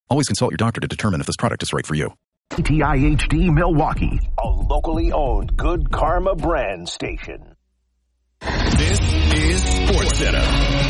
Always consult your doctor to determine if this product is right for you. KTIHD Milwaukee, a locally owned Good Karma brand station. This is SportsCenter.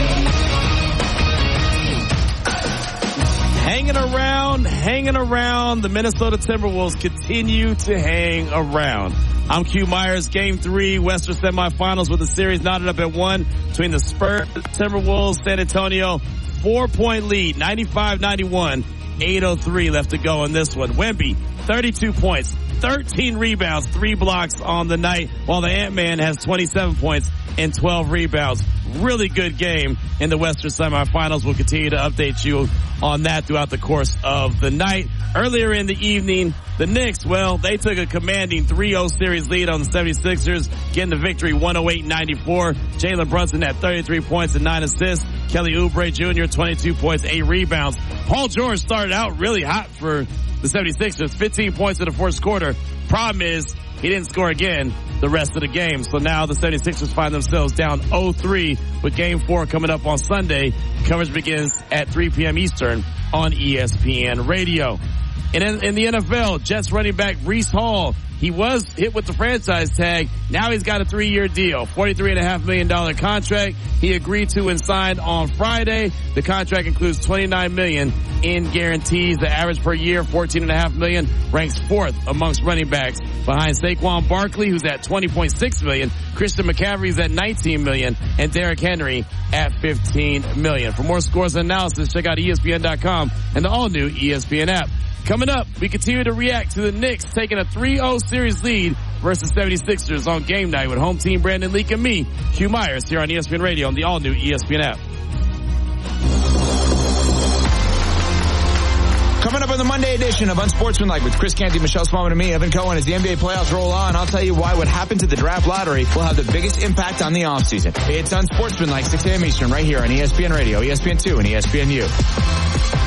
Hanging around. The Minnesota Timberwolves continue to hang around. I'm Q Myers. Game 3, Western semifinals with the series knotted up at 1 between the Spurs, Timberwolves, San Antonio. 4-point lead, 95-91. 8:03 left to go in this one. Wemby, 32 points, 13 rebounds, 3 blocks on the night, while the Ant-Man has 27 points and 12 rebounds. Really good game in the Western semifinals. We'll continue to update you on that throughout the course of the night. Earlier in the evening, the Knicks, well, they took a commanding 3-0 series lead on the 76ers, getting the victory 108-94. Jalen Brunson had 33 points and 9 assists. Kelly Oubre Jr., 22 points, 8 rebounds. Paul George started out really hot for the 76ers, 15 points in the first quarter. Problem is, he didn't score again the rest of the game. So now the 76ers find themselves down 0-3 with Game 4 coming up on Sunday. Coverage begins at 3 p.m. Eastern on ESPN Radio. And in the NFL, Jets running back Breece Hall, he was hit with the franchise tag. Now he's got a 3-year deal, $43.5 million contract. He agreed to and signed on Friday. The contract includes $29 million in guarantees. The average per year, $14.5 million, ranks 4th amongst running backs behind Saquon Barkley, who's at $20.6 million. Christian McCaffrey's at $19 million, and Derrick Henry at $15 million. For more scores and analysis, check out ESPN.com and the all-new ESPN app. Coming up, we continue to react to the Knicks taking a 3-0 series lead versus 76ers on game night with home team Brandon Leak and me, Q Myers, here on ESPN Radio on the all-new ESPN app. Coming up on the Monday edition of Unsportsmanlike with Chris Canty, Michelle Smallman, and me, Evan Cohen, as the NBA playoffs roll on. I'll tell you why what happened to the draft lottery will have the biggest impact on the offseason. It's Unsportsmanlike, 6 a.m. Eastern, right here on ESPN Radio, ESPN2, and ESPNU.